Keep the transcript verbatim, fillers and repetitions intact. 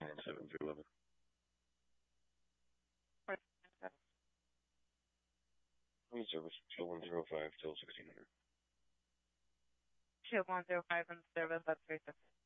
nine seven two eleven. Room service, two one zero five till sixteen hundred. two one zero five on service, that's three six.